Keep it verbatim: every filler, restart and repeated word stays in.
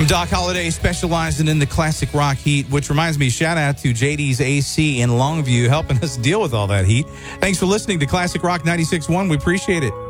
I'm Doc Holliday, specializing in the classic rock heat, which reminds me, shout out to J D's A C in Longview, helping us deal with all that heat. Thanks for listening to Classic Rock ninety-six point one. We appreciate it.